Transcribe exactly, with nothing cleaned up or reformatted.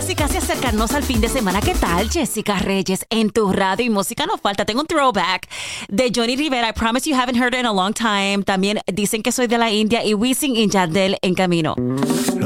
Casi, casi acercarnos al fin de semana. ¿Qué tal, Jessica Reyes? En tu radio y música no falta. Tengo un throwback de Johnny Rivera. I promise you haven't heard it in a long time. También dicen que soy de la India y Wisin y Yandel en camino.